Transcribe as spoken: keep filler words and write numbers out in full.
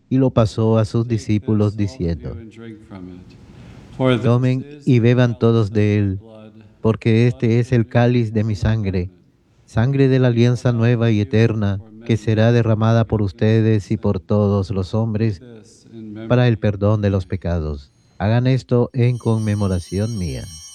y lo pasó a sus Take discípulos this, all of you, diciendo: and drink from it. For this Tomen is y the beban cup todos of de my él, blood, the porque blood este es el given cáliz de for mi the sangre, covenant. sangre de la Poured alianza out nueva for y you and eterna, for que many será for the derramada por forgiveness of ustedes y por sin. todos los Do hombres this in para el memory of perdón de me. los pecados. Hagan esto en conmemoración mía.